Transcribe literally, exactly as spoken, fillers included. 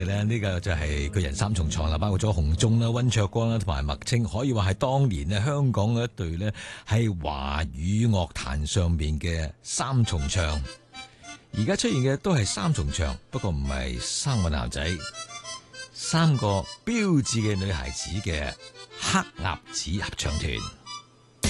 咧呢個就係巨人三重唱啦，包括咗洪宗啦、溫卓光啦同埋麥青，可以話係當年咧香港嘅一隊咧係華語樂壇上邊嘅三重唱。而家出現嘅都係三重唱，不過唔係三個男仔，三個標緻嘅女孩子嘅黑鴨子合唱團。